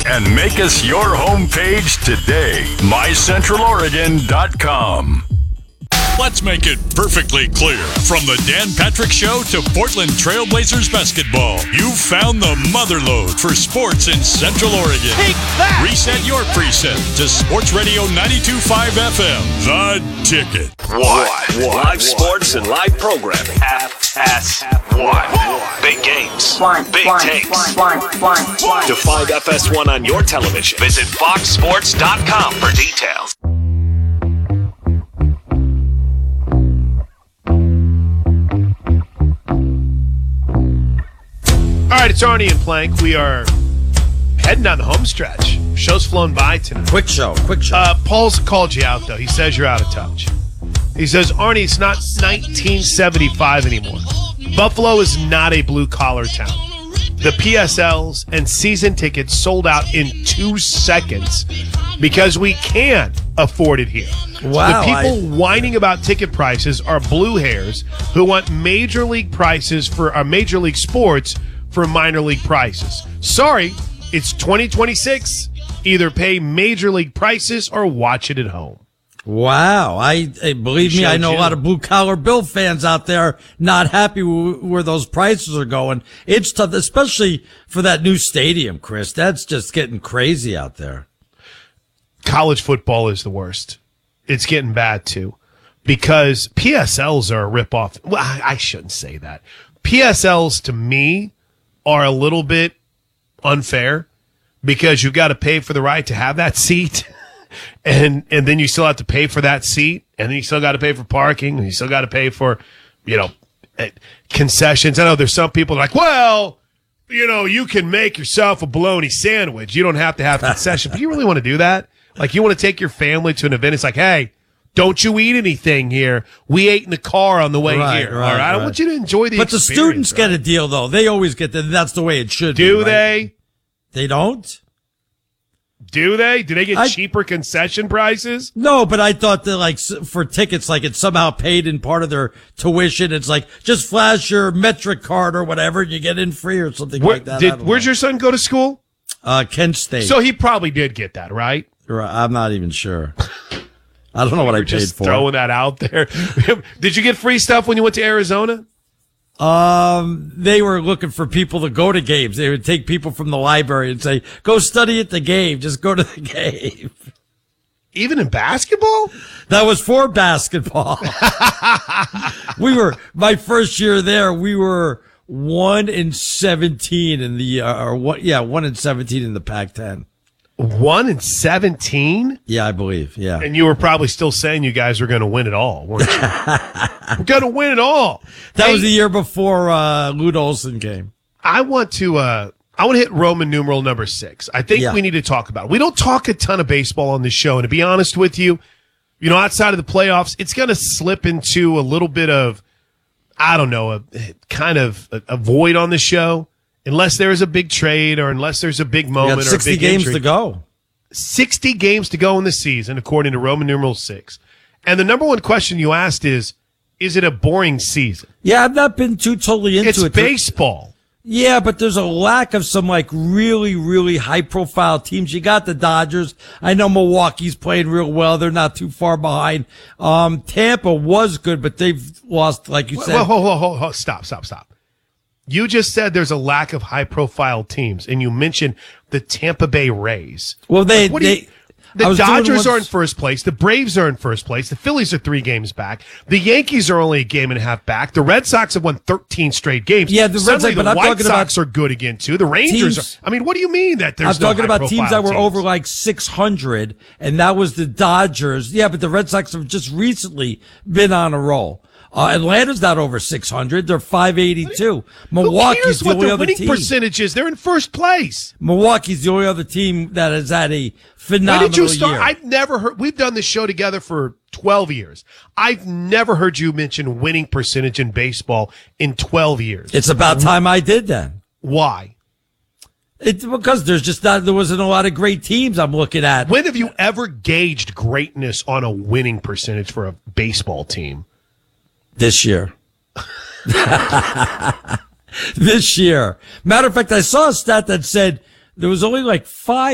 and make us your homepage today. MyCentralOregon.com. Let's make it perfectly clear. From the Dan Patrick Show to Portland Trailblazers basketball, you've found the motherlode for sports in Central Oregon. Take that! Reset your preset to Sports Radio 92.5 FM. The Ticket. Live sports and live programming. FS1. Big games. Big takes. To find FS1 on your television, visit foxsports.com for details. All right, it's Arnie and Plank. We are heading down the home stretch. Show's flown by tonight. Quick show. Paul's called you out, though. He says you're out of touch. He says, Arnie, it's not 1975 anymore. Buffalo is not a blue-collar town. The PSLs and season tickets sold out in 2 seconds because we can afford it here. Wow. The people whining about ticket prices are blue hairs who want major league prices for Major League sports for minor league prices. Sorry, it's 2026. Either pay major league prices or watch it at home. Wow. I believe me, I know a lot of blue-collar Bill fans out there not happy where those prices are going. It's tough, especially for that new stadium, Chris. That's just getting crazy out there. College football is the worst. It's getting bad, too, because PSLs are a ripoff. Well, I shouldn't say that. PSLs, to me, are a little bit unfair because you've got to pay for the right to have that seat. And then you still have to pay for that seat, and then you still got to pay for parking, and you still got to pay for, concessions. I know there's some people like, well, you can make yourself a bologna sandwich. You don't have to have concession. But you really want to do that? Like, you want to take your family to an event. It's like, hey, don't you eat anything here. We ate in the car on the way here. All right. I want you to enjoy the experience. But the students get a deal, though. They always get that's the way it should be. Do they? They don't? Do they? Do they get cheaper concession prices? No, but I thought that for tickets, it's somehow paid in part of their tuition. It's like, just flash your Metric card or whatever and you get in free or something like that. Where's your son go to school? Kent State. So he probably did get that, right? I'm not even sure. I don't know what I paid just for. Throwing that out there. Did you get free stuff when you went to Arizona? They were looking for people to go to games. They would take people from the library and say, go study at the game. Just go to the game. Even in basketball? That was for basketball. My first year there, we were 1-17 in the, 1-17 in the Pac-10. 1-17? Yeah, I believe. Yeah. And you were probably still saying you guys were going to win it all, weren't you? We're going to win it all. That was the year before Lute Olson came. I want to hit Roman numeral number 6. I think we need to talk about it. We don't talk a ton of baseball on this show, and to be honest with you, outside of the playoffs, it's going to slip into a little bit of, I don't know, a kind of a void on the show. Unless there is a big trade or unless there's a big moment or a big 60 games injury. to go. 60 games to go in the season, according to Roman numeral 6. And the number one question you asked is it a boring season? Yeah, I've not been too totally into it. It's baseball. Yeah, but there's a lack of some really, really high profile teams. You got the Dodgers. I know Milwaukee's playing real well. They're not too far behind. Tampa was good, but they've lost, like you said. Hold. Stop. You just said there's a lack of high-profile teams, and you mentioned the Tampa Bay Rays. Well, the Dodgers are in first place. The Braves are in first place. The Phillies are 3 games back. The Yankees are only a game and a half back. The Red Sox have won 13 straight games. Yeah, the Red Sox, but I'm White talking Sox are good again, too. The Rangers are. I mean, what do you mean that there's no I'm talking about teams that were teams? over 600, and that was the Dodgers. Yeah, but the Red Sox have just recently been on a roll. Atlanta's not over 600. They're 582. Milwaukee's the only other team. Winning percentages? They're in first place. Milwaukee's the only other team that has had a phenomenal When did you start? year. I've never heard. We've done this show together for 12 years. I've never heard you mention winning percentage in baseball in 12 years. It's about time I did then. Why? It's because there wasn't a lot of great teams I'm looking at. When have you ever gauged greatness on a winning percentage for a baseball team? This year. This year. Matter of fact, I saw a stat that said there was only 5